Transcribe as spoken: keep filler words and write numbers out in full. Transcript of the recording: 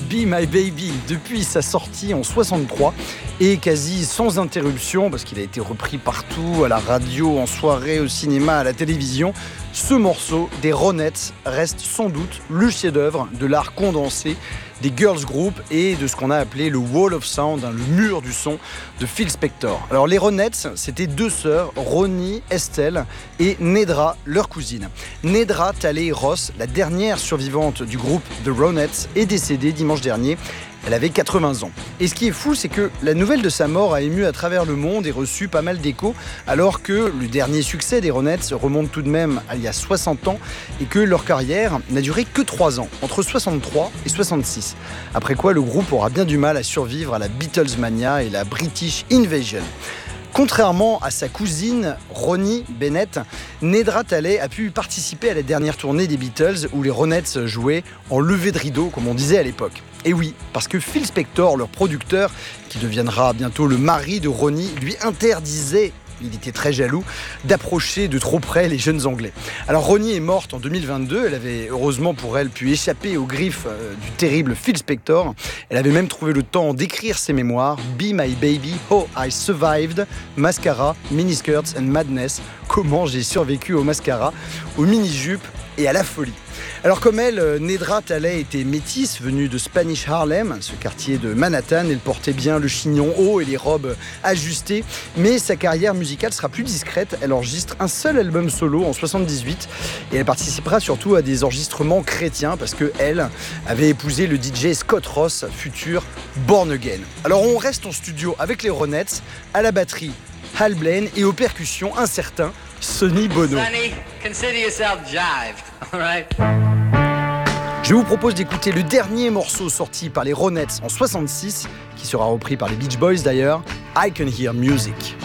Be My Baby, depuis sa sortie en soixante-trois et quasi sans interruption, parce qu'il a été repris partout, à la radio, en soirée, au cinéma, à la télévision, ce morceau des Ronettes reste sans doute le chef-d'œuvre de l'art condensé des girls group et de ce qu'on a appelé le Wall of Sound, hein, le mur du son de Phil Spector. Alors les Ronettes, c'était deux sœurs, Ronnie, Estelle et Nedra, leur cousine. Nedra Talley Ross, la dernière survivante du groupe The Ronettes, est décédée dimanche dernier. Elle avait quatre-vingts ans. Et ce qui est fou, c'est que la nouvelle de sa mort a ému à travers le monde et reçu pas mal d'échos, alors que le dernier succès des Ronettes remonte tout de même à il y a soixante ans et que leur carrière n'a duré que trois ans, entre soixante-trois et soixante-six. Après quoi, le groupe aura bien du mal à survivre à la Beatlesmania et la British Invasion. Contrairement à sa cousine Ronnie Bennett, Nedra Talley a pu participer à la dernière tournée des Beatles où les Ronettes jouaient en levée de rideau, comme on disait à l'époque. Et oui, parce que Phil Spector, leur producteur, qui deviendra bientôt le mari de Ronnie, lui interdisait, il était très jaloux, d'approcher de trop près les jeunes Anglais. Alors Ronnie est morte en deux mille vingt-deux, elle avait heureusement pour elle pu échapper aux griffes euh, du terrible Phil Spector. Elle avait même trouvé le temps d'écrire ses mémoires, Be My Baby, How I Survived, Mascara, Miniskirts and Madness, comment j'ai survécu au mascara, aux mini-jupes et à la folie. Alors comme elle, Nedra Talley était métisse, venue de Spanish Harlem, ce quartier de Manhattan. Elle portait bien le chignon haut et les robes ajustées, mais sa carrière musicale sera plus discrète. Elle enregistre un seul album solo en soixante-dix-huit et elle participera surtout à des enregistrements chrétiens parce qu'elle avait épousé le D J Scott Ross, futur Born Again. Alors on reste en studio avec les Ronettes, à la batterie Hal Blaine et aux percussions un certain Sonny Bono. Sonny, consider yourself jived, all right? Je vous propose d'écouter le dernier morceau sorti par les Ronettes en soixante-six, qui sera repris par les Beach Boys d'ailleurs, I Can Hear Music.